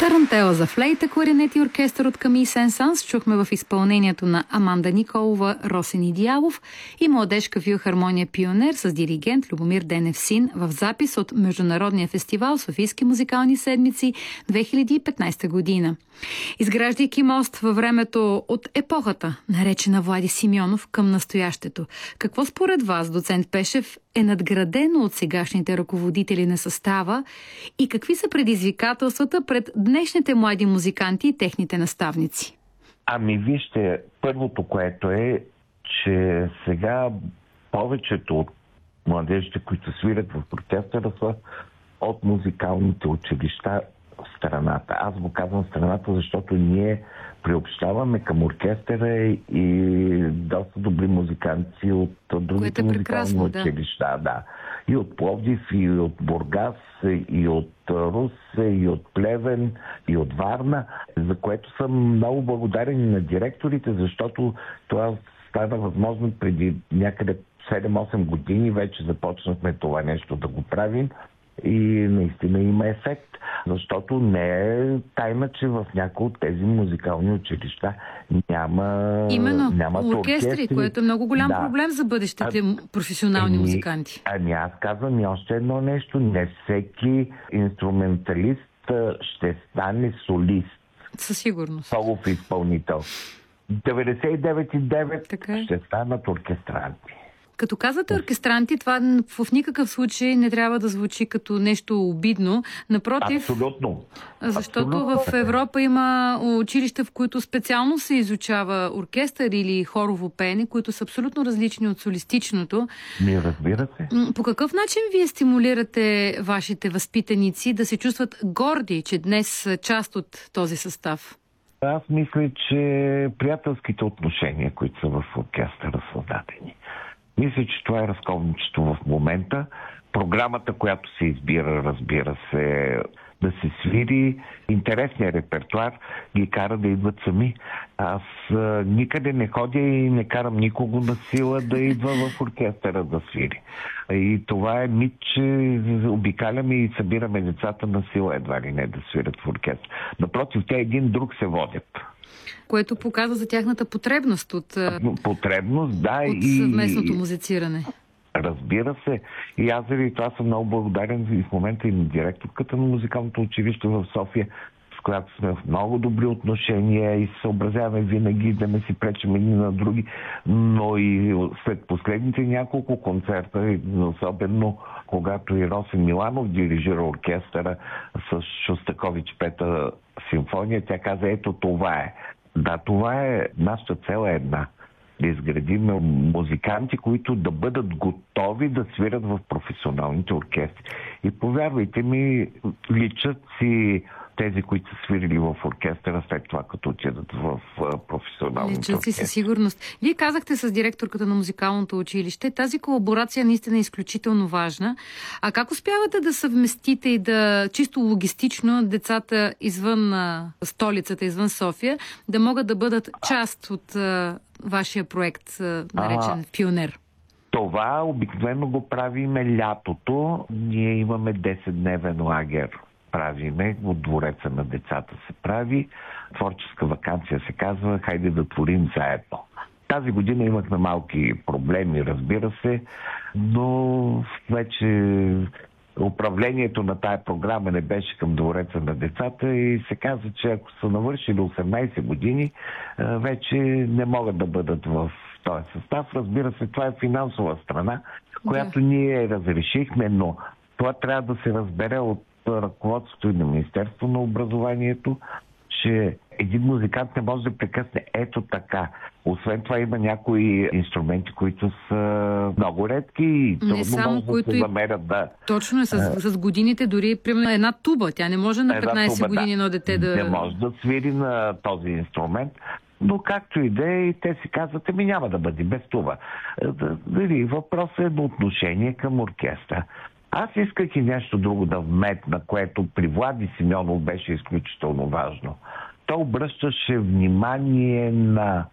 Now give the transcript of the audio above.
Тарантела за флейта, кларинет и оркестър от Камий Сен-Санс чухме в изпълнението на Аманда Николова, Росен Идеалов и младежка филхармония Пионер с диригент Любомир Денев-Син в запис от Международния фестивал Софийски музикални седмици 2015 година. Изграждайки мост във времето от епохата, наречена Влади Симеонов, към настоящето, какво според вас, доцент Пешев, е надградено от сегашните ръководители на състава и какви са предизвикателствата пред днешните млади музиканти и техните наставници? Ами вижте, първото, което е, че сега повечето от младежите, които свирят в оркестъра, са от музикалните училища в страната. Аз го казвам страната, защото ние приобщаваме към оркестъра и доста добри музиканти от другите музикални училища. Да. И от Пловдив, и от Бургас, и от Русе, и от Плевен, и от Варна, за което съм много благодарен на директорите, защото това стана възможно преди някъде 7-8 години. Вече започнахме това нещо да го правим и наистина има ефект. Защото не е тайна, че в някои от тези музикални училища няма оркестри, което е много голям проблем за бъдещите професионални музиканти. Ами аз казвам и още едно нещо. Не всеки инструменталист ще стане солист. Със сигурност. Солов изпълнител. 99,9% ще станат оркестранти. Като казвате оркестранти, това в никакъв случай не трябва да звучи като нещо обидно. Напротив, абсолютно. Защото в Европа има училища, в които специално се изучава оркестър или хорово пеене, които са абсолютно различни от солистичното. Не, разбира се. По какъв начин вие стимулирате вашите възпитаници да се чувстват горди, че днес са част от този състав? Аз мисля, че приятелските отношения, които са в оркестъра, са дадени. Мисля, че това е разковничето в момента. Програмата, която се избира, разбира се, да се свири, интересният репертуар ги кара да идват сами. Аз никъде не ходя и не карам никого на сила да идва в оркестъра да свири. И това е мит, че обикаляме и събираме децата на сила едва ли не да свирят в оркестър. Напротив, те един друг се водят. Което показва за тяхната потребност от съвместното музициране. Разбира се. И аз заради това съм много благодарен и в момента и на директорката на музикалното училище в София, с която сме в много добри отношения и се съобразяваме винаги да не си пречим едни на други. Но и след последните няколко концерта, особено когато и Росен Миланов дирижира оркестъра с Шостакович Пета симфония, тя каза, ето това е. Да, това е. Нашата цел е една. Да изградим музиканти, които да бъдат готови да свират в професионалните оркестри. И повярвайте ми, личат си тези, които са свирили в оркестъра след това, като отидат в професионалните оркестри. Личат си със сигурност. Вие казахте с директорката на музикалното училище, тази колаборация наистина е изключително важна. А как успявате да съвместите и да чисто логистично децата извън столицата, извън София, да могат да бъдат част от вашия проект, наречен Пионер? Това обикновено го правиме лятото. Ние имаме 10-дневен лагер. Правиме, от двореца на децата се прави. Творческа ваканция се казва, хайде да творим заедно. Тази година имахме малки проблеми, разбира се, но вече управлението на тая програма не беше към двореца на децата и се каза, че ако са навършили 18 години, вече не могат да бъдат в този състав. Разбира се, това е финансова страна, която ние разрешихме, но това трябва да се разбере от ръководството и на Министерство на образованието, че един музикант не може да прекъсне ето така. Освен това има някои инструменти, които са много редки и трудно могат да се намерят. Да. Точно е, с годините дори примерно една туба. Тя не може на 15 години едно дете да... Не може да свири на този инструмент. Но както и да е, те си казват, няма да бъде без туба. Дали въпросът е на отношение към оркестъра. Аз исках и нещо друго да вметна, което при Влади Симеонов беше изключително важно. Той обръщаше внимание на